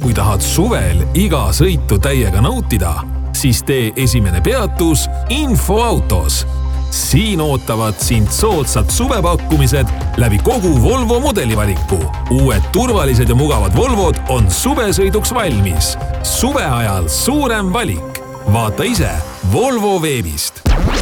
Kui tahad suvel iga sõitu täiega nautida, siis tee esimene peatus Infoautos. Siin ootavad sind soodsad suvepakkumised läbi kogu Volvo modelivaliku. Uued turvalised ja mugavad Volvod on suvesõiduks valmis. Suve ajal suurem valik. Vaata ise Volvo veebist.